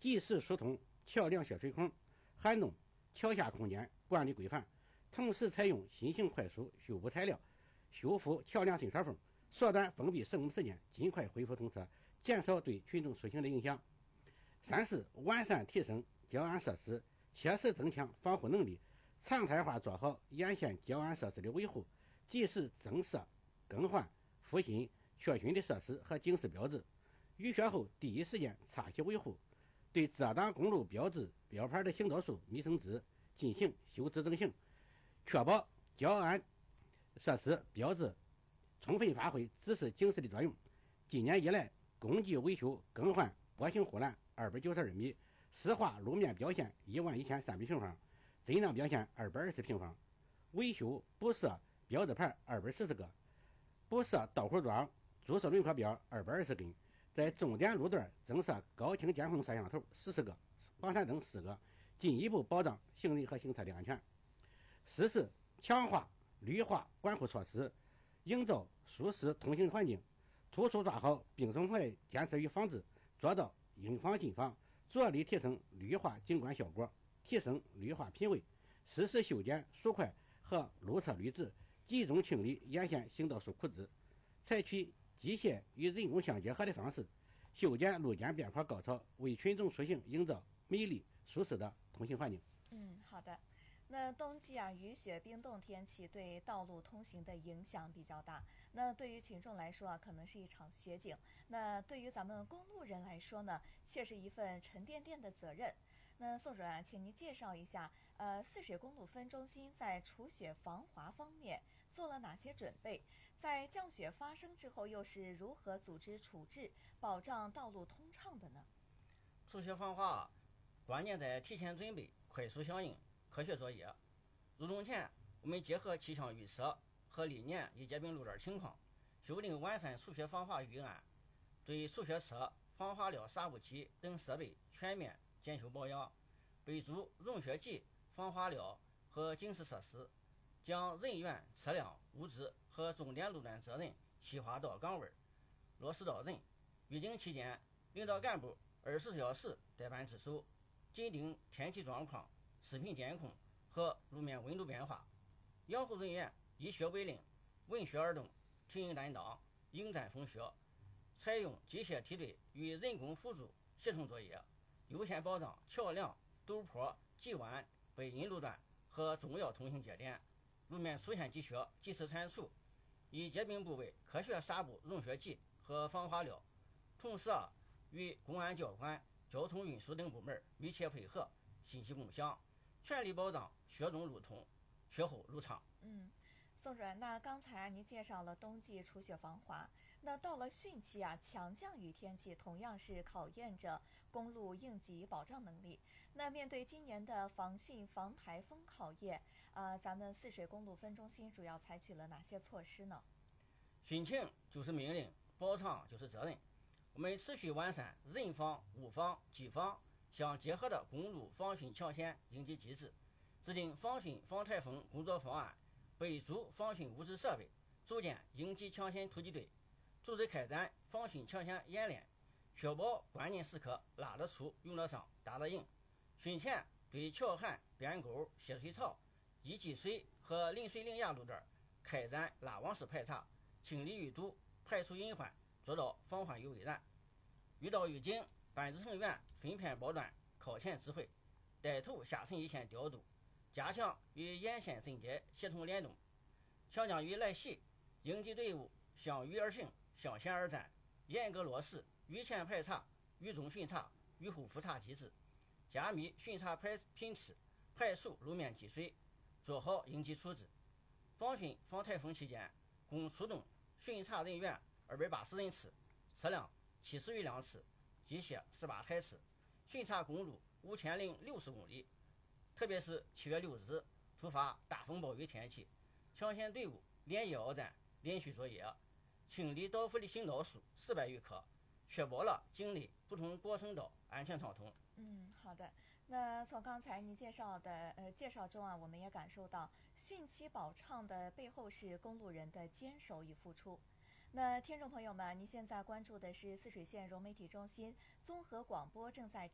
及时疏通桥梁泄水孔，撼动桥下空间管理规范，同时采用新型快速修补材料修复桥梁损伤缝，缩短封闭施工时间，尽快恢复通车，减少对群众出行的影响。三是完善提升交安设施，切实增强防护能力，常态化做好沿线交安设施的维护，及时增设、更换、复新、确勋的设施和警示标志，淤血后第一时间擦洗维护，对遮挡公路标志标牌的行道树、密绳枝进行修枝整形，确保交安设施标志充分发挥指示警示的作用。今年以来，共计维修更换波形护栏292米，湿滑路面标线11300平方，震荡标线220平方，维修补设标志牌214个，补设倒弧桩、注射轮廓标220根，在重点路段增设高清监控摄像头40个，黄闪灯4个，进一步保障行人和行车的安全。四是强化绿化管护措施，营造舒适通行环境，突出抓好病虫害监测与防治，做到应防尽防，着力提升绿化景观效果，提升绿化品位。适时修剪树块和路侧绿植，集中清理沿线行道树枯枝，采取机械与人工相结合的方式，修剪路肩边坡高草，为群众出行营造美丽舒适的通行环境。 好的。那冬季雨雪冰冻天气对道路通行的影响比较大，那对于群众来说可能是一场雪景，那对于咱们公路人来说呢，却是一份沉甸甸的责任。那宋主任，请您介绍一下，泗水公路分中心在除雪防滑方面做了哪些准备？在降雪发生之后，又是如何组织处置，保障道路通畅的呢？ 除雪防滑关键在提前准备、快速响应、科学作业。入冬前，我们结合气象预测和历年一结冰路段情况，修订完善除雪防滑预案，对除雪车、防滑料撒布机等设备全面检修保养，备注融雪剂、防滑料和警示设施，将人员、车辆、物资和重点路段责任细化到岗位，落实到人。预警期间，领导干部24小时待办值守，紧盯天气状况、视频监控和路面温度变化。养护人员以雪为令，闻雪而动，听应担当，迎战风雪，采用机械梯队与人工辅助协同作业，优先保障桥梁、陡坡、急弯、背阴路段和重要通行节点。路面出现积雪，及时铲除，以结冰部位科学撒布融雪剂和防滑料。同时与公安交管、交通运输等部门密切配合，信息共享，全力保障雪中路通，雪后路畅。 宋主任，那刚才您介绍了冬季除雪防滑，那到了汛期强降雨天气同样是考验着公路应急保障能力。那面对今年的防汛防台风考验，咱们泗水公路分中心主要采取了哪些措施呢？ 汛情就是命令，保障就是责任。我们持续完善人防、物防、机防相结合的公路防汛抢险应急机制，制定防汛防台风工作方案，备注防汛物资设备，组建应急抢险突击队，组织开展防汛抢险演练，确保关键时刻拉得出、用得上、打得赢。汛前对桥涵、边沟、泄水槽、易积水和临水临崖路段开展拉网式排查，清理淤堵，排除隐患，做到防患于未然。遇到预警，班子成员分片包段靠前指挥，带头下沉一线调度，加强与沿线镇街协同联动。强降雨来袭，应急队伍向雨而行，向险而战，严格落实雨前排查、雨中巡查、雨后复查机制，加密巡查频次，排除路面积水，做好应急处置。防汛防台风期间，共出动巡查人员280人次，车辆70余辆次，机械18台次，巡查公路5060公里。特别是7月6日突发大风暴雨天气，抢险队伍连夜鏖战，连续作业，清理倒伏的行道树400余棵，确保了境内不同国省道安全畅通。 好的。那从刚才您介绍中我们也感受到汛期保畅的背后是公路人的坚守与付出。那听众朋友们，您现在关注的是泗水县融媒体中心综合广播正在